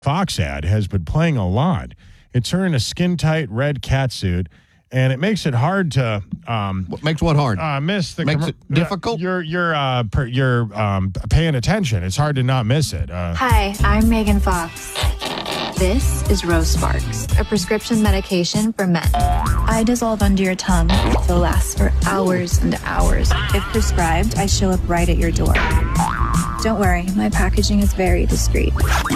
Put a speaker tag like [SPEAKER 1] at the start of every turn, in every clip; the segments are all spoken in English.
[SPEAKER 1] Fox ad has been playing a lot. It's her in a skin-tight red catsuit, and it makes it hard to
[SPEAKER 2] What makes what hard?
[SPEAKER 1] miss the
[SPEAKER 2] Makes it difficult?
[SPEAKER 1] You're paying attention. It's hard to not miss it.
[SPEAKER 3] Hi, I'm Megan Fox. This is Rose Sparks, a prescription medication for men. I dissolve under your tongue. It'll last for hours and hours. If prescribed, I show up right at your door. Don't worry, my packaging is very discreet.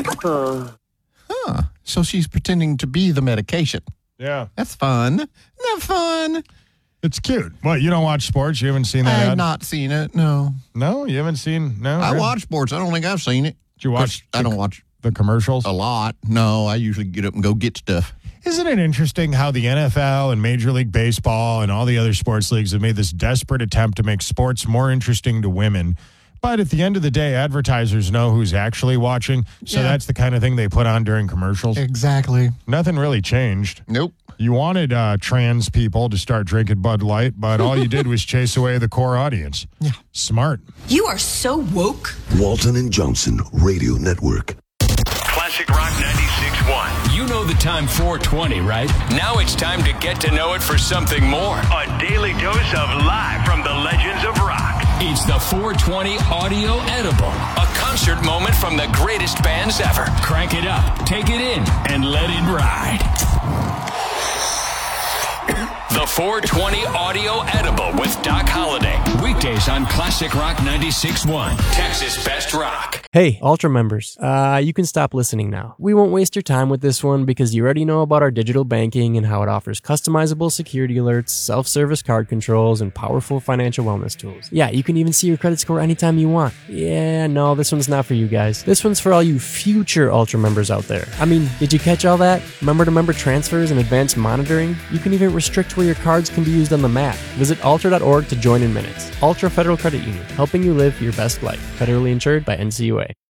[SPEAKER 2] So she's pretending to be the medication.
[SPEAKER 1] Yeah.
[SPEAKER 2] That's fun. Isn't that fun?
[SPEAKER 1] It's cute. What, you don't watch sports? You haven't seen that
[SPEAKER 2] I've
[SPEAKER 1] ad?
[SPEAKER 2] not seen it, no.
[SPEAKER 1] No? You haven't seen? No?
[SPEAKER 2] I
[SPEAKER 1] Really?
[SPEAKER 2] watch sports. I don't think I've seen it.
[SPEAKER 1] Did you watch?
[SPEAKER 2] I don't watch
[SPEAKER 1] the commercials?
[SPEAKER 2] a lot. No, I usually get up and go get stuff.
[SPEAKER 1] Isn't it interesting how the NFL and Major League Baseball and all the other sports leagues have made this desperate attempt to make sports more interesting to women? But at the end of the day, advertisers know who's actually watching, so that's the kind of thing they put on during commercials.
[SPEAKER 2] Exactly.
[SPEAKER 1] Nothing really changed.
[SPEAKER 2] Nope.
[SPEAKER 1] You wanted trans people to start drinking Bud Light, but all you did was chase away the core audience.
[SPEAKER 2] Yeah.
[SPEAKER 1] Smart.
[SPEAKER 4] You are so woke.
[SPEAKER 5] Walton and Johnson Radio Network.
[SPEAKER 6] Classic Rock 96.1.
[SPEAKER 7] You know the time 420, right? Now it's time to get to know it for something more.
[SPEAKER 6] A daily dose of live from the legends of rock.
[SPEAKER 7] It's the 420 Audio Edible, a concert moment from the greatest bands ever. Crank it up, take it in, and let it ride. The 420 Audio Edible with Doc Holliday. Weekdays on Classic Rock 96.1. Texas Best Rock.
[SPEAKER 8] Hey, Ultra members, you can stop listening now. We won't waste your time with this one because you already know about our digital banking and how it offers customizable security alerts, self-service card controls, and powerful financial wellness tools. Yeah, you can even see your credit score anytime you want. Yeah, no, this one's not for you guys. This one's for all you future Ultra members out there. I mean, did you catch all that? Member-to-member transfers and advanced monitoring? You can even restrict where your cards can be used on the map. Visit ultra.org to join in minutes. Ultra Federal Credit Union, helping you live your best life. Federally insured by NCUA.